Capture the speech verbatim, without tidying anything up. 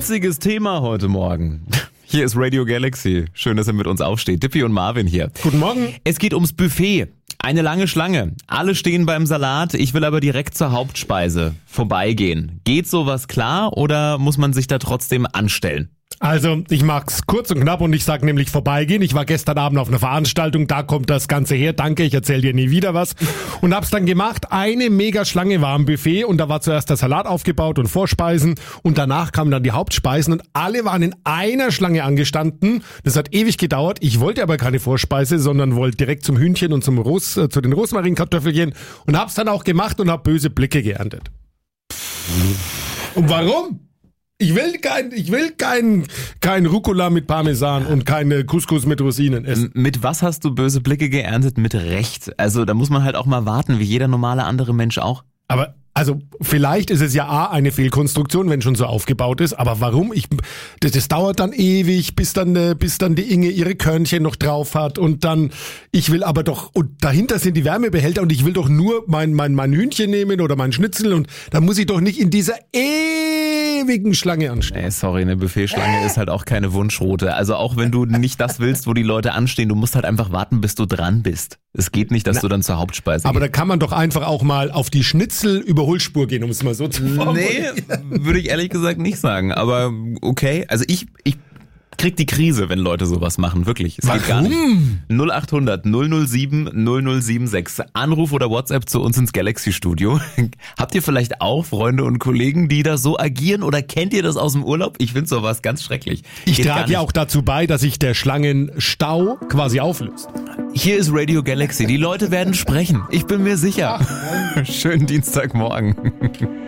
Hitziges Thema heute Morgen. Hier ist Radio Galaxy. Schön, dass ihr mit uns aufsteht. Dippy und Marvin hier. Guten Morgen. Es geht ums Buffet. Eine lange Schlange. Alle stehen beim Salat. Ich will aber direkt zur Hauptspeise vorbeigehen. Geht sowas klar oder muss man sich da trotzdem anstellen? Also, ich mag's kurz und knapp und ich sag nämlich vorbeigehen. Ich war gestern Abend auf einer Veranstaltung, da kommt das Ganze her. Danke, ich erzähl dir nie wieder was. Und hab's dann gemacht. Eine Mega-Schlange war am Buffet und da war zuerst der Salat aufgebaut und Vorspeisen und danach kamen dann die Hauptspeisen und alle waren in einer Schlange angestanden. Das hat ewig gedauert. Ich wollte aber keine Vorspeise, sondern wollte direkt zum Hühnchen und zum Ros, äh, zu den Rosmarinkartoffelchen und hab's dann auch gemacht und hab böse Blicke geerntet. Und warum? Ich will kein, ich will kein, kein Rucola mit Parmesan und keine Couscous mit Rosinen essen. Mit was hast du böse Blicke geerntet? Mit Recht. Also da muss man halt auch mal warten, wie jeder normale andere Mensch auch. Aber, also, vielleicht ist es ja A, eine Fehlkonstruktion, wenn schon so aufgebaut ist, aber warum? Ich, das, das dauert dann ewig, bis dann, äh, bis dann die Inge ihre Körnchen noch drauf hat und dann, ich will aber doch, und dahinter sind die Wärmebehälter und ich will doch nur mein, mein, mein Hühnchen nehmen oder mein Schnitzel und da muss ich doch nicht in dieser ewigen Schlange anstehen. Nee, sorry, eine Buffetschlange ist halt auch keine Wunschroute. Also auch wenn du nicht das willst, wo die Leute anstehen, du musst halt einfach warten, bis du dran bist. Es geht nicht, dass Na, du dann zur Hauptspeise aber gehst. Da kann man doch einfach auch mal auf die Schnitzel-Überholspur gehen, um es mal so zu formulieren. Nee, würde ich ehrlich gesagt nicht sagen. Aber okay, also ich, ich krieg die Krise, wenn Leute sowas machen, wirklich. Es Warum? Geht gar nicht. null acht hundert null null sieben null null sieben sechs. Anruf oder WhatsApp zu uns ins Galaxy-Studio. Habt ihr vielleicht auch Freunde und Kollegen, die da so agieren oder kennt ihr das aus dem Urlaub? Ich finde sowas ganz schrecklich. Ich Geht trage ja auch dazu bei, dass sich der Schlangenstau quasi auflöst. Hier ist Radio Galaxy. Die Leute werden sprechen. Ich bin mir sicher. Schönen Dienstagmorgen.